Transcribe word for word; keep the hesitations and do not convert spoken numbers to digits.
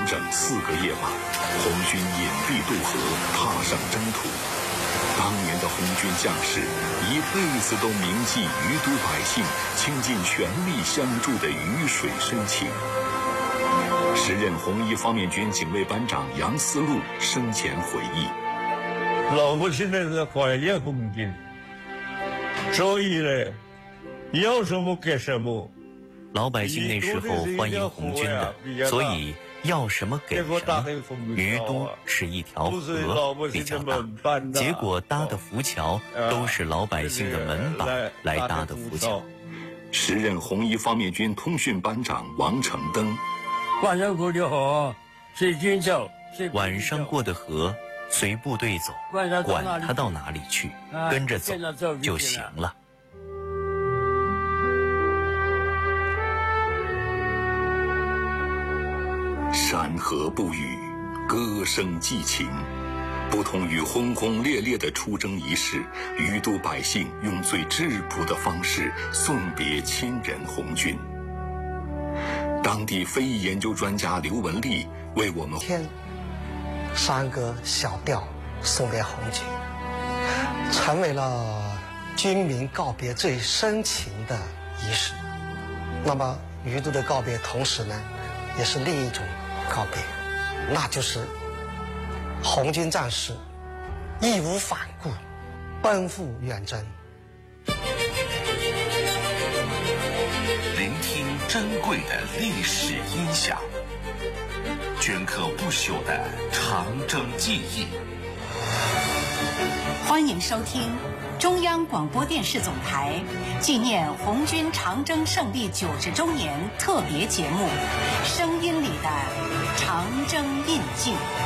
整四个夜晚，红军隐蔽渡河，踏上征途。当年的红军将士一辈子都铭记余都百姓倾尽全力相助的鱼水深情。时任红一方面军警卫班长杨思路生前回忆： 老百姓那是怀念红军，所以呢，要什么给什么。 老百姓那时候欢迎红军的，所以要什么给什么。于都是一条河，比较大，结果搭的浮桥都是老百姓的门板来搭的浮桥。 时任红一方面军通讯班长王承登： 晚上过的河随军走， 晚上过的河随部队走，管他到哪里去，跟着走就行了。 山河不语，歌声寄情。不同于轰轰烈烈的出征仪式，余都百姓用最质朴的方式送别亲人红军。当地非遗研究专家刘文丽为我们天山歌小调送别红军，成为了军民告别最深情的仪式。那么余都的告别，同时呢，也是另一种告别，那就是红军战士义无反顾，奔赴远征。 聆听珍贵的历史音响，镌刻不朽的长征记忆。 欢迎收听中央广播电视总台纪念红军长征胜利九十周年特别节目《声音里的长征印记》。